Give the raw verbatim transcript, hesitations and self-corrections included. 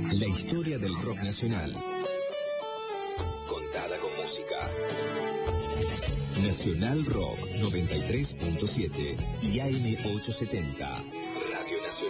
La historia del rock nacional. Contada con música. Nacional Rock noventa y tres punto siete y A M ochocientos setenta.